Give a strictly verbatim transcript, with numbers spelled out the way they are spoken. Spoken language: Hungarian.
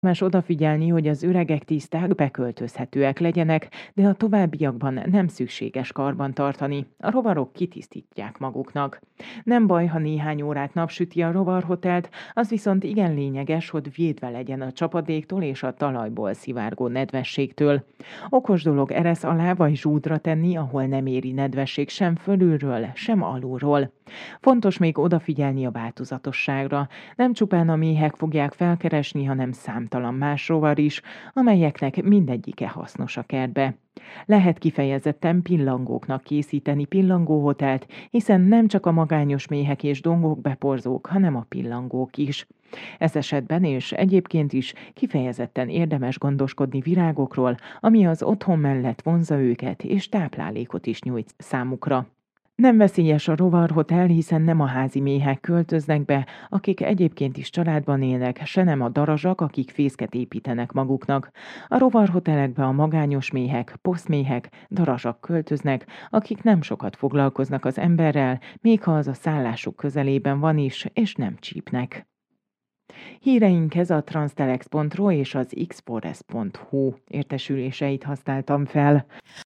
Érdemes odafigyelni, hogy az üregek tiszták, beköltözhetőek legyenek, de a továbbiakban nem szükséges karban tartani. A rovarok kitisztítják maguknak. Nem baj, ha néhány órát napsüti a rovarhotelt, az viszont igen lényeges, hogy védve legyen a csapadéktól és a talajból szivárgó nedvességtől. Okos dolog eresz alá vagy zsúdra tenni, ahol nem éri nedvesség sem fölülről, sem alulról. Fontos még odafigyelni a változatosságra. Nem csupán a méhek fogják felkeresni, hanem számtalan más rovar is, amelyeknek mindegyike hasznos a kertbe. Lehet kifejezetten pillangóknak készíteni pillangóhotelt, hiszen nem csak a magányos méhek és dongók beporzók, hanem a pillangók is. Ez esetben és egyébként is kifejezetten érdemes gondoskodni virágokról, ami az otthon mellett vonzza őket és táplálékot is nyújt számukra. Nem veszélyes a rovarhotel, hiszen nem a házi méhek költöznek be, akik egyébként is családban élnek, se nem a darazsak, akik fészket építenek maguknak. A rovarhotelekbe a magányos méhek, posztméhek, darazsak költöznek, akik nem sokat foglalkoznak az emberrel, még ha az a szállásuk közelében van is, és nem csípnek. Híreinkhez a transtelex pont ro és az x forest pont hu értesüléseit használtam fel.